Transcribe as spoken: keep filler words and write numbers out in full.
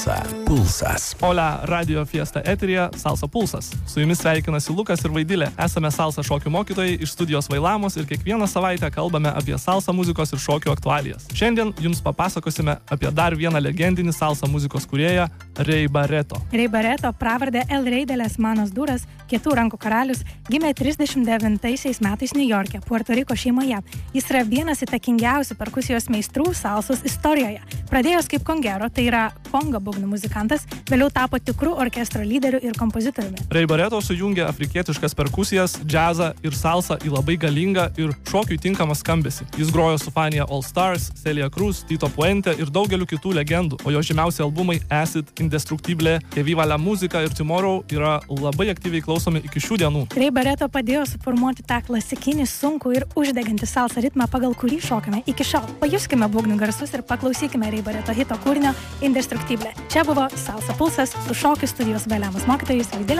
Salsa Pulsas. Hola, Radio Fiesta eteryje Salsa Pulsas. Su jumis sveikinasi Lukas ir Vaidilė. Esame salsa šokių mokytojai iš studijos Vailamos ir kiekvieną savaitę kalbame apie salsa muzikos ir šokių aktualijas. Šiandien jums papasakosime apie dar vieną legendinį salsa muzikos kūrėją Rey Barreto. Rey Barreto, pravardė El Rey de las Manos Duras, kietų rankų karalius, gimė trisdešimt devintaisiais metais New York'e, Puerto Riko šeimoje. Jis yra vienas įtakingiausių perkusijos meistrų salsos istorijoje. Pradėjęs kaip kongero, tai yra kongo būgnų muzikantas, vėliau tapo tikrų orkestro lyderiu ir kompozitoriumi. Rey Barreto sujungė afrikietiškas perkusijas, džiazą ir salsą į labai galingą ir šokiui tinkamą skambesį. Jis grojo su Fania All Stars, Celia Cruz, Tito Puente ir daugeliu kitų legendų, o jo žymiausi albumai Acid, Indestructible, Que Viva la Musica ir Tomorrow yra labai aktyviai klausomi iki šių dienų. Rey Barreto padėjo suformuoti tą klasikinį, sunkų ir uždegantį salsa ritmą, pagal kurį šokame iki šiol. Pajuskime būgnų garsus ir paklausykime Rey Barreto hito kūrinio Indestructible. Čia buvo Salsa Pulsas su šokių studijos Vailamos mokytojais Vaidilė